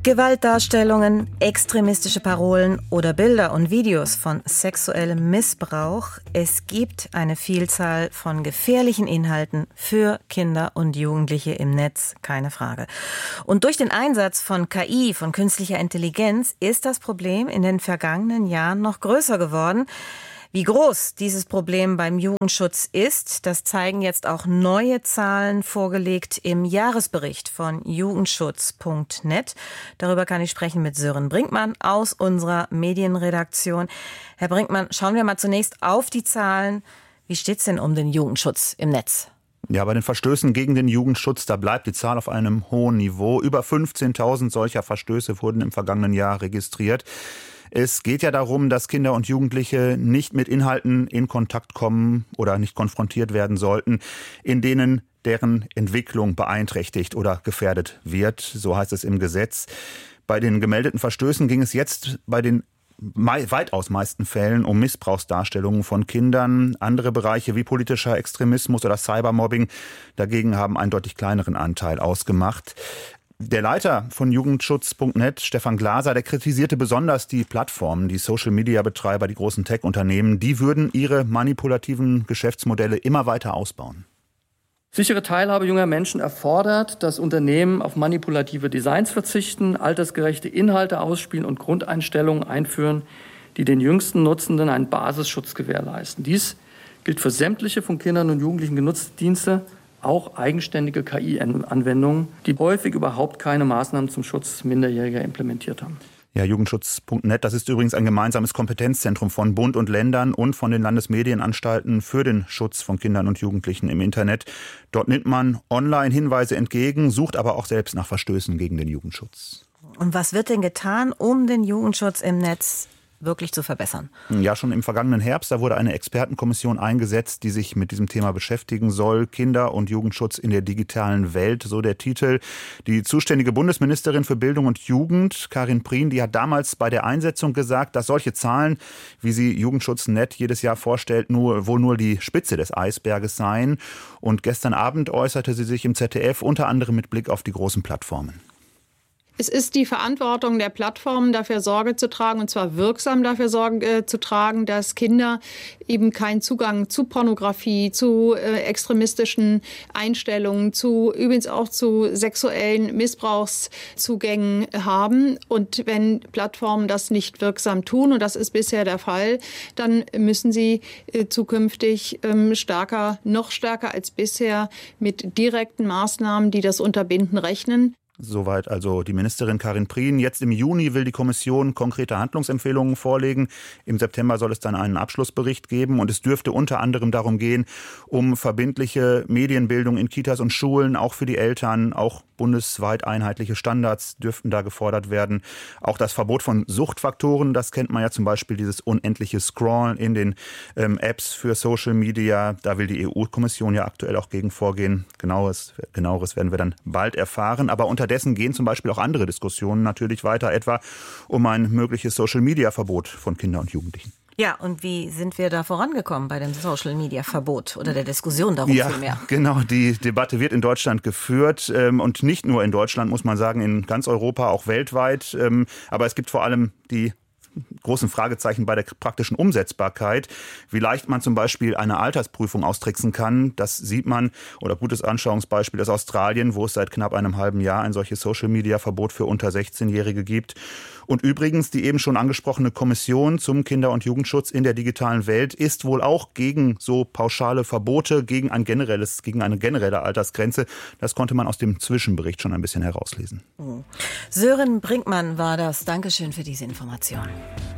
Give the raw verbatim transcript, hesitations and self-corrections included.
Gewaltdarstellungen, extremistische Parolen oder Bilder und Videos von sexuellem Missbrauch. Es gibt eine Vielzahl von gefährlichen Inhalten für Kinder und Jugendliche im Netz, keine Frage. Und durch den Einsatz von K I, von künstlicher Intelligenz, ist das Problem in den vergangenen Jahren noch größer geworden. Wie groß dieses Problem beim Jugendschutz ist, das zeigen jetzt auch neue Zahlen vorgelegt im Jahresbericht von jugendschutz punkt net. Darüber kann ich sprechen mit Sören Brinkmann aus unserer Medienredaktion. Herr Brinkmann, schauen wir mal zunächst auf die Zahlen. Wie steht's denn um den Jugendschutz im Netz? Ja, bei den Verstößen gegen den Jugendschutz, da bleibt die Zahl auf einem hohen Niveau. Über fünfzehntausend solcher Verstöße wurden im vergangenen Jahr registriert. Es geht ja darum, dass Kinder und Jugendliche nicht mit Inhalten in Kontakt kommen oder nicht konfrontiert werden sollten, in denen deren Entwicklung beeinträchtigt oder gefährdet wird. So heißt es im Gesetz. Bei den gemeldeten Verstößen ging es jetzt bei den weitaus meisten Fällen um Missbrauchsdarstellungen von Kindern. Andere Bereiche wie politischer Extremismus oder Cybermobbing dagegen haben einen deutlich kleineren Anteil ausgemacht. Der Leiter von jugendschutz punkt net, Stefan Glaser, der kritisierte besonders die Plattformen, die Social-Media-Betreiber, die großen Tech-Unternehmen. Die würden ihre manipulativen Geschäftsmodelle immer weiter ausbauen. Sichere Teilhabe junger Menschen erfordert, dass Unternehmen auf manipulative Designs verzichten, altersgerechte Inhalte ausspielen und Grundeinstellungen einführen, die den jüngsten Nutzenden einen Basisschutz gewährleisten. Dies gilt für sämtliche von Kindern und Jugendlichen genutzte Dienste, auch eigenständige K I-Anwendungen, die häufig überhaupt keine Maßnahmen zum Schutz Minderjähriger implementiert haben. Ja, jugendschutz punkt net, das ist übrigens ein gemeinsames Kompetenzzentrum von Bund und Ländern und von den Landesmedienanstalten für den Schutz von Kindern und Jugendlichen im Internet. Dort nimmt man Online-Hinweise entgegen, sucht aber auch selbst nach Verstößen gegen den Jugendschutz. Und was wird denn getan, um den Jugendschutz im Netz wirklich zu verbessern? Ja, schon im vergangenen Herbst, da wurde eine Expertenkommission eingesetzt, die sich mit diesem Thema beschäftigen soll. Kinder- und Jugendschutz in der digitalen Welt, so der Titel. Die zuständige Bundesministerin für Bildung und Jugend, Karin Prien, die hat damals bei der Einsetzung gesagt, dass solche Zahlen, wie sie Jugendschutz punkt net jedes Jahr vorstellt, nur, wohl nur die Spitze des Eisberges seien. Und gestern Abend äußerte sie sich im Z D F unter anderem mit Blick auf die großen Plattformen. Es ist die Verantwortung der Plattformen, dafür Sorge zu tragen, und zwar wirksam dafür Sorge zu tragen, dass Kinder eben keinen Zugang zu Pornografie, zu äh, extremistischen Einstellungen, zu übrigens auch zu sexuellen Missbrauchszugängen haben. Und wenn Plattformen das nicht wirksam tun, und das ist bisher der Fall, dann müssen sie äh, zukünftig ähm, stärker, noch stärker als bisher mit direkten Maßnahmen, die das unterbinden, rechnen. Soweit also die Ministerin Karin Prien. Jetzt im Juni will die Kommission konkrete Handlungsempfehlungen vorlegen. Im September soll es dann einen Abschlussbericht geben. Und es dürfte unter anderem darum gehen, um verbindliche Medienbildung in Kitas und Schulen, auch für die Eltern, auch bundesweit einheitliche Standards dürften da gefordert werden. Auch das Verbot von Suchtfaktoren, das kennt man ja zum Beispiel, dieses unendliche Scrollen in den ähm, Apps für Social Media. Da will die E U-Kommission ja aktuell auch gegen vorgehen. Genaueres, genaueres werden wir dann bald erfahren. Aber unterdessen gehen zum Beispiel auch andere Diskussionen natürlich weiter, etwa um ein mögliches Social-Media-Verbot von Kindern und Jugendlichen. Ja, und wie sind wir da vorangekommen bei dem Social-Media-Verbot oder der Diskussion darum ja, vielmehr? Genau, die Debatte wird in Deutschland geführt und nicht nur in Deutschland, muss man sagen, in ganz Europa, auch weltweit. Aber es gibt vor allem die großen Fragezeichen bei der praktischen Umsetzbarkeit. Wie leicht man zum Beispiel eine Altersprüfung austricksen kann, das sieht man. Oder gutes Anschauungsbeispiel ist Australien, wo es seit knapp einem halben Jahr ein solches Social-Media-Verbot für unter sechzehnjährige gibt. Und übrigens, die eben schon angesprochene Kommission zum Kinder- und Jugendschutz in der digitalen Welt ist wohl auch gegen so pauschale Verbote, gegen ein generelles, gegen eine generelle Altersgrenze. Das konnte man aus dem Zwischenbericht schon ein bisschen herauslesen. Sören Brinkmann war das. Dankeschön für diese Information.